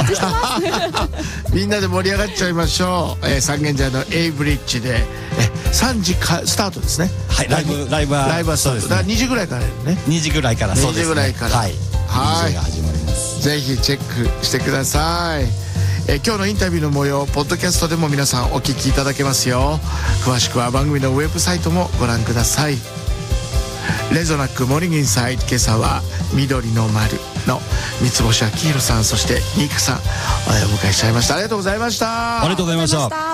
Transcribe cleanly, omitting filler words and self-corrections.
ちしてますみんなで盛り上がっちゃいましょう。三軒茶屋の A ブリッジで3時スタートですね。 はい、ライブはスタートだから2時ぐらいからね。 2時ぐらいから、そうですね。 2時ぐらいから、 はい、DJ が始まります。 ぜひチェックしてください。今日のインタビューの模様、ポッドキャストでも皆さんお聞きいただけますよ。詳しくは番組のウェブサイトもご覧ください。レゾナックモーニングインサイド、今朝は緑の丸の三ツ星明宏さん、そしてニークさんお迎えしちゃいました。ありがとうございました。 ありがとうございました。